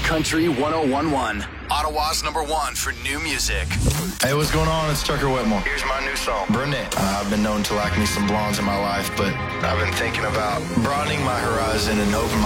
Country 101.1. Ottawa's #1 for new music. Hey, what's going on? It's Tucker Whitmore. Here's my new song, Brunette. I've been known to like me some blondes in my life, but I've been thinking about broadening my horizon and hoping